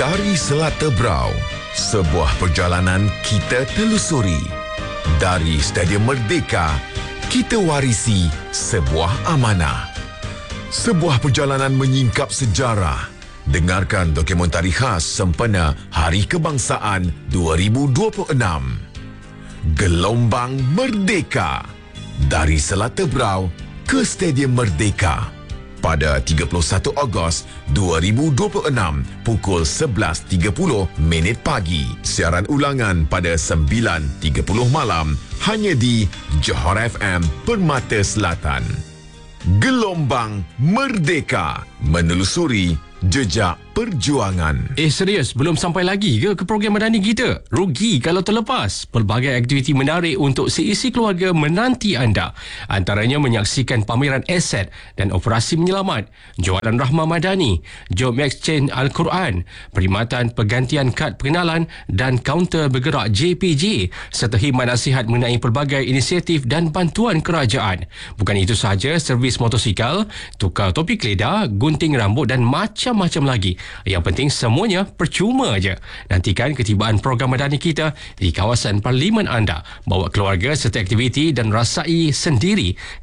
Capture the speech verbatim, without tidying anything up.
Dari Selat Tebrau, sebuah perjalanan kita telusuri. Dari Stadium Merdeka, kita warisi sebuah amanah. Sebuah perjalanan menyingkap sejarah. Dengarkan dokumentari khas sempena Hari Kebangsaan dua ribu dua puluh enam. Gelombang Merdeka. Dari Selat Tebrau ke Stadium Merdeka. Pada tiga puluh satu Ogos dua ribu dua puluh enam pukul sebelas tiga puluh minit pagi. Siaran ulangan pada sembilan tiga puluh malam hanya di Johor F M Permata Selatan. Gelombang Merdeka, menelusuri jejak perjuangan. Eh serius, belum sampai lagi ke ke program Madani kita? Rugi kalau terlepas. Pelbagai aktiviti menarik untuk seisi keluarga menanti anda. Antaranya menyaksikan pameran aset dan operasi menyelamat, jualan Rahmah Madani, Job Exchange Al-Quran, perkhidmatan pergantian kad pengenalan dan kaunter bergerak J P J serta khidmat nasihat mengenai pelbagai inisiatif dan bantuan kerajaan. Bukan itu sahaja, servis motosikal, tukar topi keledar, gunting rambut dan macam-macam lagi. Yang penting semuanya percuma aja. Nantikan ketibaan program Madani kita di kawasan parlimen anda. Bawa keluarga serta aktiviti dan rasai sendiri